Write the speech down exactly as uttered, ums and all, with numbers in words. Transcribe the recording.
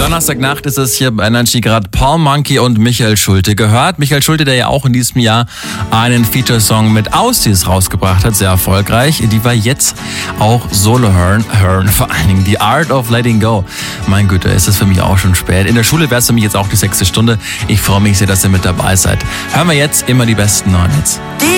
Donnerstagnacht ist es hier bei Energy gerade Paul Monkey und Michael Schulte gehört. Michael Schulte, der ja auch in diesem Jahr einen Feature-Song mit Aussies rausgebracht hat, sehr erfolgreich. Die war jetzt auch solo hören, hören vor allen Dingen The Art of Letting Go. Mein Güte, ist es für mich auch schon spät. In der Schule wäre es für mich jetzt auch die sechste Stunde. Ich freue mich sehr, dass ihr mit dabei seid. Hören wir jetzt immer die besten neuen Hits.